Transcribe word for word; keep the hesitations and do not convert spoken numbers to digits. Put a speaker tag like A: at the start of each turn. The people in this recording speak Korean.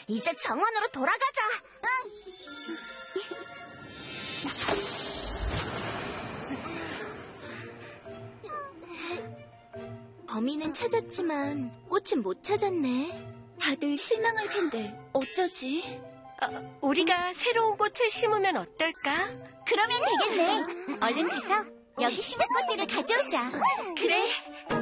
A: 이제 정원으로 돌아가자. 응.
B: 범인은 찾았지만 꽃은 못 찾았네. 다들 실망할 텐데 어쩌지?
C: 어, 우리가 새로운 꽃을 심으면 어떨까?
A: 그러면 되겠네. 얼른 가서 여기 심을 꽃들을 가져오자.
C: 그래.